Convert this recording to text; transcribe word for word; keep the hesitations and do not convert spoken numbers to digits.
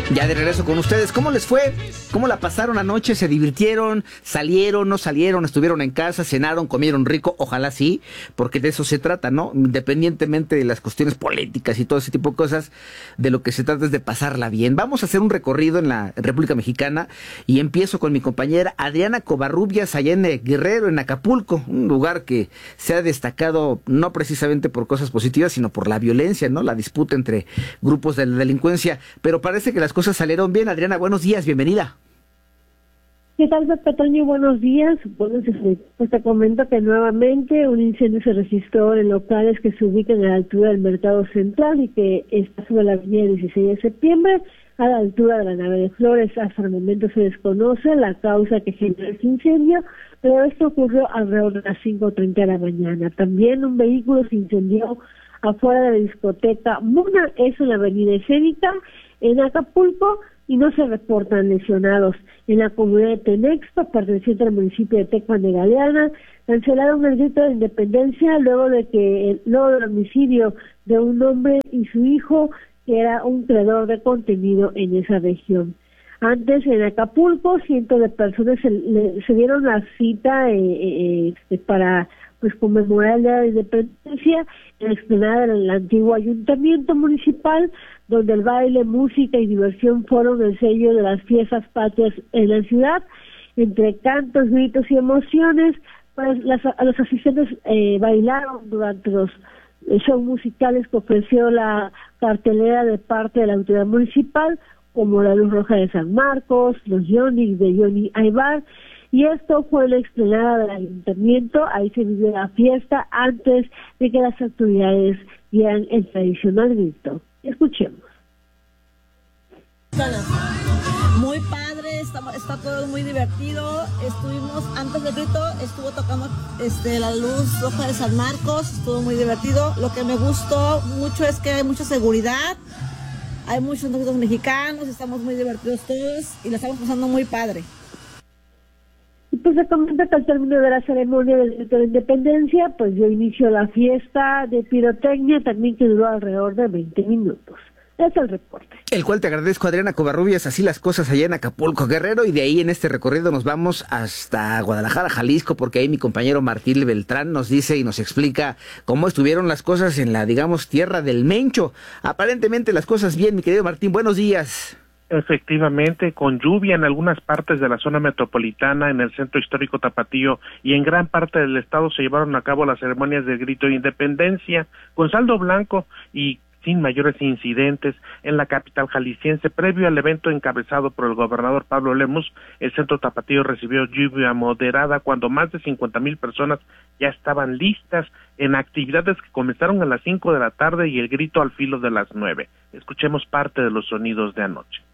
Ya de regreso con ustedes. ¿Cómo les fue? ¿Cómo la pasaron anoche? ¿Se divirtieron? ¿Salieron? ¿No salieron? ¿Estuvieron en casa? ¿Cenaron? ¿Comieron rico? Ojalá sí, porque de eso se trata, ¿no? Independientemente de las cuestiones políticas y todo ese tipo de cosas, de lo que se trata es de pasarla bien. Vamos a hacer un recorrido en la República Mexicana y empiezo con mi compañera Adriana Covarrubias allá en Guerrero, en Acapulco, un lugar que se ha destacado no precisamente por cosas positivas, sino por la violencia, ¿no? La disputa entre grupos de la delincuencia, pero parece que las cosas salieron bien. Adriana, buenos días, bienvenida. ¿Qué tal, Pepe Toño? Buenos días. Bueno, pues te comento que nuevamente un incendio se registró en locales que se ubican a la altura del Mercado Central y que está sobre la avenida dieciséis de septiembre, a la altura de la nave de Flores. Hasta el momento se desconoce la causa que generó este incendio, pero esto ocurrió alrededor de las cinco treinta de la mañana. También un vehículo se incendió afuera de la discoteca Muna, eso en la avenida Escénica, en Acapulco, y no se reportan lesionados. En la comunidad de Tenexto, perteneciente al municipio de Tecpan de Galeana, cancelaron el grito de independencia luego de que luego del homicidio de un hombre y su hijo, que era un creador de contenido en esa región. Antes, en Acapulco, cientos de personas se, le, se dieron la cita eh, eh, para pues conmemorar el Día de la Independencia en la explanada del antiguo ayuntamiento municipal, donde el baile, música y diversión fueron el sello de las fiestas patrias en la ciudad. Entre cantos, gritos y emociones, pues las, los asistentes eh, bailaron durante los shows musicales que ofreció la cartelera de parte de la autoridad municipal, como la Luz Roja de San Marcos, los Yonix de Johnny Aybar, y esto fue en la explanada del ayuntamiento. Ahí se vivió la fiesta antes de que las autoridades dieran el tradicional grito. Escuchemos. Muy padre, está, está todo muy divertido. Estuvimos, antes del grito, estuvo tocando este, la Luz Roja de San Marcos, estuvo muy divertido. Lo que me gustó mucho es que hay mucha seguridad, hay muchos nosotros mexicanos, estamos muy divertidos todos y la estamos pasando muy padre. Y pues se comenta que al término de la ceremonia del grito de independencia, pues dio inicio a la fiesta de pirotecnia, también que duró alrededor de veinte minutos. Es el reporte. El cual te agradezco, Adriana Covarrubias. Así las cosas allá en Acapulco, Guerrero, y de ahí en este recorrido nos vamos hasta Guadalajara, Jalisco, porque ahí mi compañero Martín Beltrán nos dice y nos explica cómo estuvieron las cosas en la, digamos, tierra del Mencho. Aparentemente las cosas bien, mi querido Martín. Buenos días. Efectivamente, con lluvia en algunas partes de la zona metropolitana, en el centro histórico Tapatío y en gran parte del estado se llevaron a cabo las ceremonias del grito de independencia con saldo blanco y sin mayores incidentes en la capital jalisciense. Previo al evento encabezado por el gobernador Pablo Lemus, el centro Tapatío recibió lluvia moderada cuando más de cincuenta mil personas ya estaban listas en actividades que comenzaron a las cinco de la tarde y el grito al filo de las nueve. Escuchemos parte de los sonidos de anoche.